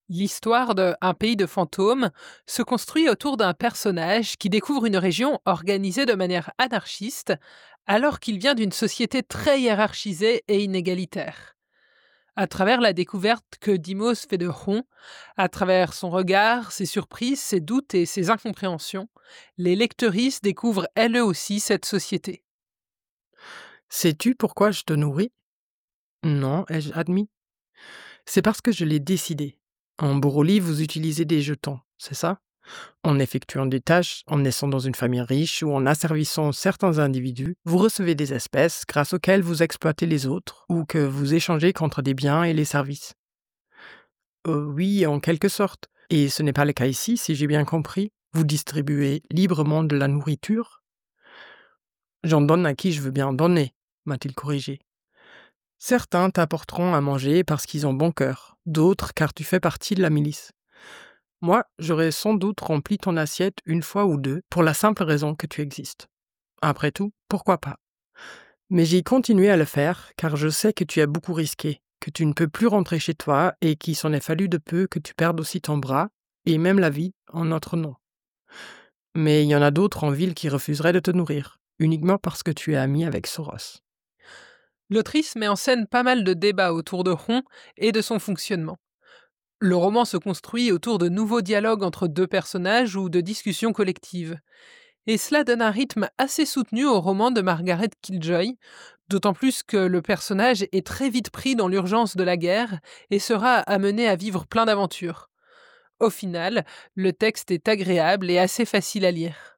L'histoire de Un pays de fantômes se construit autour d'un personnage qui découvre une région organisée de manière anarchiste alors qu'il vient d'une société très hiérarchisée et inégalitaire. À travers la découverte que Dimos fait de Hon, à travers son regard, ses surprises, ses doutes et ses incompréhensions, les lectrices découvrent elles aussi cette société. Sais-tu pourquoi je te nourris? Non, ai-je admis. C'est parce que je l'ai décidé. En Boroli, vous utilisez des jetons, c'est ça? En effectuant des tâches, en naissant dans une famille riche ou en asservissant certains individus, vous recevez des espèces grâce auxquelles vous exploitez les autres ou que vous échangez contre des biens et les services. Oui, en quelque sorte. Et ce n'est pas le cas ici, si j'ai bien compris. Vous distribuez librement de la nourriture. J'en donne à qui je veux bien en donner, m'a-t-il corrigé. Certains t'apporteront à manger parce qu'ils ont bon cœur, d'autres car tu fais partie de la milice. Moi, j'aurais sans doute rempli ton assiette une fois ou deux pour la simple raison que tu existes. Après tout, pourquoi pas? Mais j'ai continué à le faire car je sais que tu as beaucoup risqué, que tu ne peux plus rentrer chez toi et qu'il s'en est fallu de peu que tu perdes aussi ton bras et même la vie en notre nom. Mais il y en a d'autres en ville qui refuseraient de te nourrir, uniquement parce que tu es ami avec Soros. L'autrice met en scène pas mal de débats autour de Hon et de son fonctionnement. Le roman se construit autour de nouveaux dialogues entre deux personnages ou de discussions collectives. Et cela donne un rythme assez soutenu au roman de Margaret Killjoy, d'autant plus que le personnage est très vite pris dans l'urgence de la guerre et sera amené à vivre plein d'aventures. Au final, le texte est agréable et assez facile à lire.